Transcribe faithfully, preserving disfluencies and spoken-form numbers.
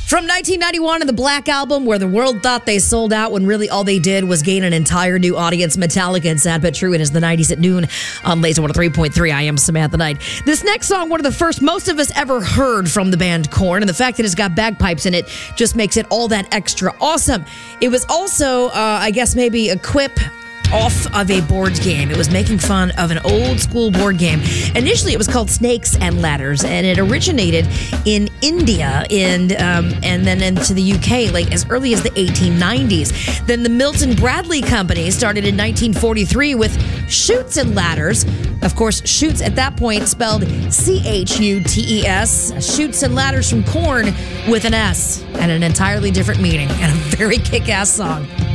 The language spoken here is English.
From nineteen ninety-one and the Black Album, where the world thought they sold out when really all they did was gain an entire new audience, Metallica and Sad But True. It is the nineties at noon on Laser one oh three point three. I am Samantha Knight. This next song, one of the first most of us ever heard from the band Korn, and the fact that it's got bagpipes in it just makes it all that extra awesome. It was also, uh, I guess, maybe a quip off of a board game. It was making fun of an old school board game. Initially, it was called Snakes and Ladders, and it originated in India and um, and then into the U K like as early as the eighteen nineties. Then the Milton Bradley Company started in nineteen forty-three with Chutes and Ladders. Of course, Chutes at that point spelled C H U T E S. Chutes and Ladders from Korn with an S and an entirely different meaning, and a very kick-ass song.